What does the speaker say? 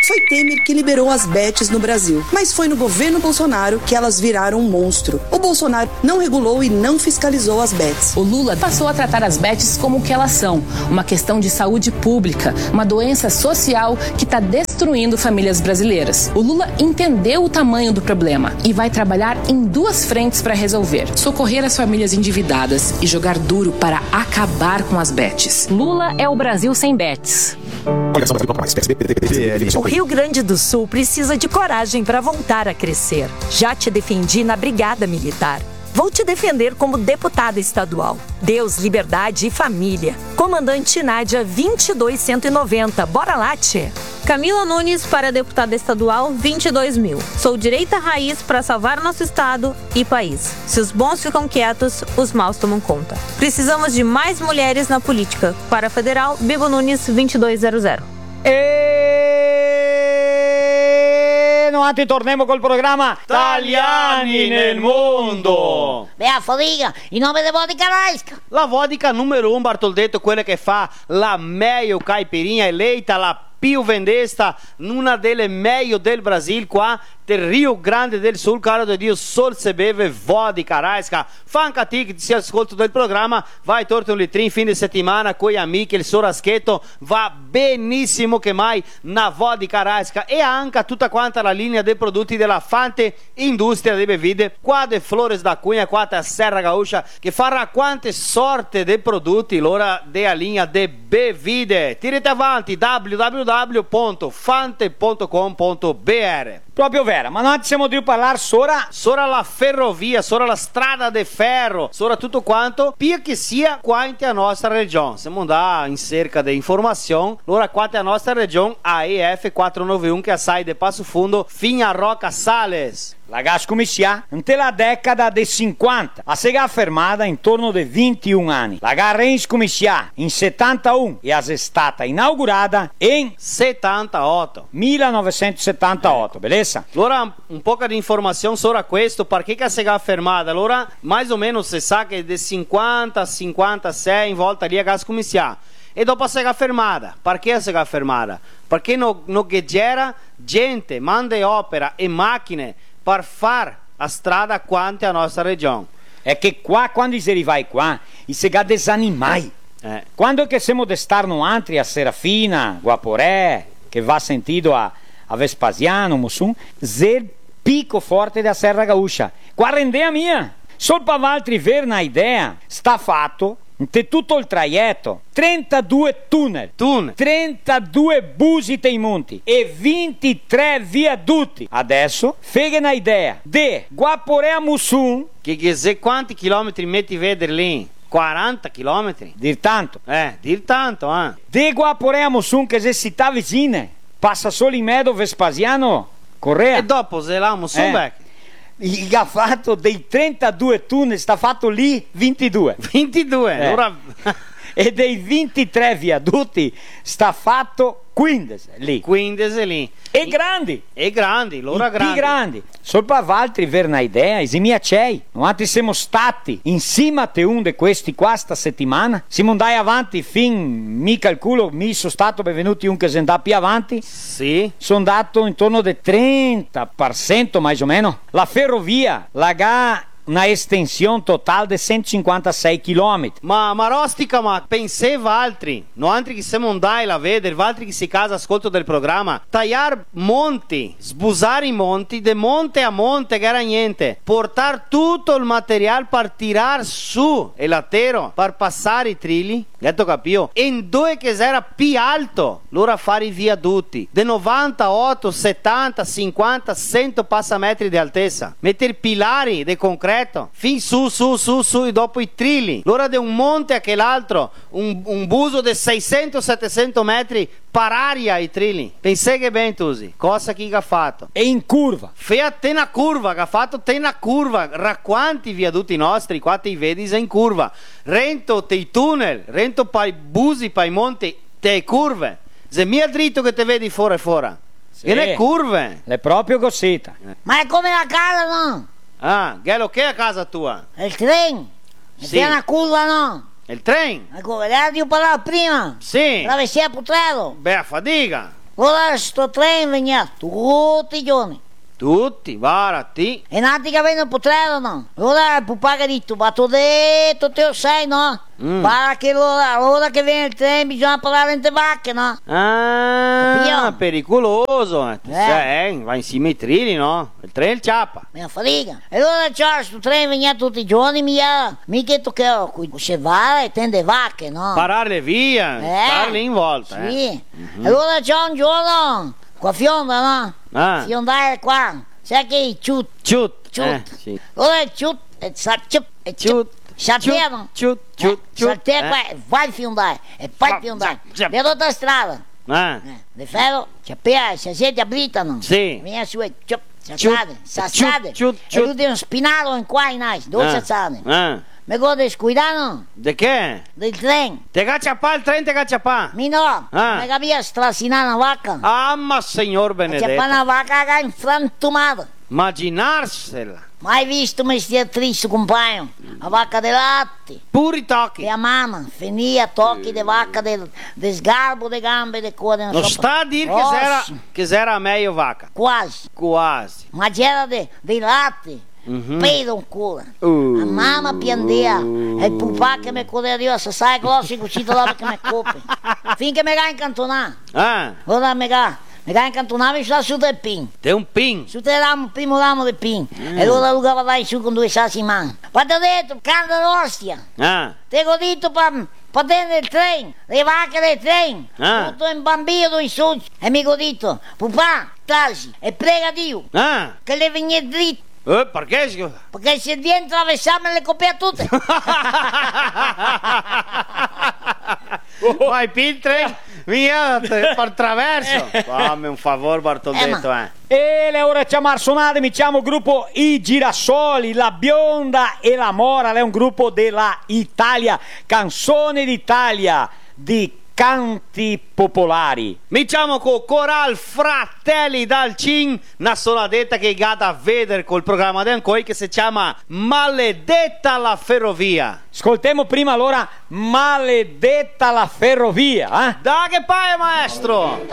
Foi Temer que liberou as bets no Brasil, mas foi no governo Bolsonaro que elas viraram um monstro. O Bolsonaro não regulou e não fiscalizou as bets. O Lula passou a tratar as bets como o que elas são, uma questão de saúde pública, uma doença social que está destruindo famílias brasileiras. O Lula entendeu o tamanho do problema e vai trabalhar em duas frentes para resolver: socorrer as famílias endividadas e jogar duro para acabar com as bets. Lula é o Brasil sem bets. O Rio Grande do Sul precisa de coragem para voltar a crescer. Já te defendi na Brigada Militar. Vou te defender como deputada estadual. Deus, liberdade e família. Comandante Nádia 22190. Bora lá, tchê. Camila Nunes para deputada estadual 22.000. Sou direita raiz para salvar nosso estado e país. Se os bons ficam quietos, os maus tomam conta. Precisamos de mais mulheres na política. Para a federal, Bibo Nunes 2200. E noi torniamo col programma Italiani nel mondo. Beh, Fodiga, in nome di Vodka Raiska. La vodka numero 1, Bartoldetto, quella che fa la meglio caipirinha eleita la più vendesta, una delle meglio del Brasil qua del Rio Grande del Sul, caro de Dio, sol se beve vodka Raiska. Fanca ti che si ascolta del programma, vai torto un litrinho fine settimana con gli amici, il soraschetto va benissimo che mai na vodka Raiska, e anche tutta quanta la linea dei prodotti della Fante Industria delle Bevide, qua de Flores da Cunha, qua da Serra Gaúcha, che farà quante sorte di prodotti l'ora della linea de bevide. Tirate avanti www.fante.com.br. Proprio vera, ma non siamo di parlare sora la ferrovia, sora la strada de ferro, sora tutto quanto, pia che sia quanto a nostra regione. Siamo andati in cerca di informazione, allora quanto a nostra regione, AEF 491 che sai de Passo Fundo, fino a Roca Sales. La gas comincia nella la década dei 50, a si è fermata intorno dei 21 anni. La gara comincia in 71 e è stata inaugurata in 1978, bellezza? Allora un po' di informazione sopra questo, perché che si è fermata? Allora, più o meno si sa che dei 50-56 in volta lì a gas comincia. E dopo si è fermata. Perché si è fermata? Perché non c'era gente, mano opera e macchine per fare a strada quante a nostra regione. È che qua, quando si arriva qua, si è desanimati. Quando che siamo di stare altri a Serafina, Guaporé, che va sentito a Vespasiano, Mussum, zel picco forte da Serra Gaúcha. Qua rendea mia. Sol per altri ver una idea, sta fatto in tutto il traghetto 32 tunnel, 32 busi dei monti e 23 viadotti. Adesso fega una idea de Guaporé a Mussum, che se quanti chilometri metti vedere lì? 40 chilometri? Dir tanto. Dir tanto, de Guaporé a Mussum, che se si sta vicine, passa solo in mezzo Vespasiano Correa. E dopo se la Mussum il ha fatto dei 32 tunnel, sta fatto lì 22. Allora... E dei 23 viadotti sta fatto 15 lì. E grandi, loro grandi. Più grandi. Solo per altri ver una idea, i miei c'è. Noi siamo stati insieme a te un di questi qua sta settimana. Siamo andati avanti mi calcolo, mi sono stato benvenuti un che si andava più avanti. Sì. Sono andato intorno del 30% più o meno. La ferrovia, una estensione totale di 156 km. Ma Rostica, ma pensava altri, non altri che siamo andati a vedere, altri che si casa ascolto del programma, tagliare monti, sbusare i monti, de monte a monte che era niente, portare tutto il materiale per tirare su il latero, per passare i trilli, detto capito, e in due che era più alto, loro fare i viadotti, de 98, 70, 50, 100 passametri di altezza, mettere pilari di concreto, fin su e dopo i trilli, l'ora di un monte a che l'altro, un buso di 600-700 metri per aria i trilli. Pensai che ben Tusi, cosa che ha fatto? E in curva. Fea tena curva, che ha fatto tena curva, racquanti viaduti nostri, qua ti vedi in curva, rento tei tunnel, rento pai busi, pai monti, tei curve, se mia dritto che te vedi fuori. Sì. E le curve. È proprio così. Ma è come la casa, no? Ghello, che è a casa tua? Il treno. Sì. È una curva, no? Il treno? Ecco, vedete, io parlavo prima. Sì. La vescia putrado. Beh, a fatica. Ora sto treno veniva tutti i giorni. Tutti, varati. E nati che vengono potrero, no? Ora il papà ha detto, ma tu detto, te lo sai, no? Para che l'ora che viene il treno bisogna parlare in te vacche, no? Ah, Capito? pericoloso. Va insieme ai treni, no? Il treno il ciappa. Mi frega. E allora c'è sto treno veniva tutti i giorni, mica toccavo qui. Se va e tende vacche, no? Pararle via, starle in volta. Sì. E allora c'è un giorno, qua fionda, no? Fiondare qua. Sai che ciut. Sì. Allora ciut, e sa ciut, e ciut. Saltiamo. Saltiamo qua e vai a fiondare. E poi a fiondare. Per tutta strada. Le ferro, si siete abitano. Sì. Vieni su e ciut. Sassade. E lui deve spinarlo in qua in ice. Dove sassade? Mi gode scuidano? De che? Del treno. Te cacciapà il treno, te cacciapà? Mi no, mi capia strasinare una vacca. Ah, ma signor benedetto. C'è una vacca che è infrantumata. Immaginarsela. Mai visto mestiere triste, compagno? La vacca dei latte. Puri tocchi. E a mamma, finì tocchi di vacca del sgarbo, delle gambe, delle code. Non sta a dire che era meglio vacca. Quasi. Ma c'era dei latte. Pedo un culo. La mamma piangeva. E il papà che mi correva, se sai grosso, è uscito là che mi copre. Finché mi va incantonare. Ora mi va incantonare, mi sta su del pin. Te un pin? Su del primo ramo del pin. E allora lui va in su con 2 sassi in mano. Ma ti ho detto, canta l'ostia. Te ho detto per dentro il treno, le vacche del treno. Tutto in bambino in su. E mi ho detto, papà, tasi, e prega Dio che le vigne dritte. Perché? Perché se dentro avessamo le copie tutte. Vai Pintre, via per traverso. Fammi un favore Bartoldetto, E le ore chiamar suonate, mi chiamo gruppo I Girasoli, la bionda e la mora, è un gruppo della Italia, canzone d'Italia, di canti popolari. Mi chiamo Coral Fratelli dal Cin, una sonadetta che è gata a vedere col programma di Ancoi che si chiama Maledetta la ferrovia. Ascoltiamo prima allora Maledetta la ferrovia, Da che paia maestro!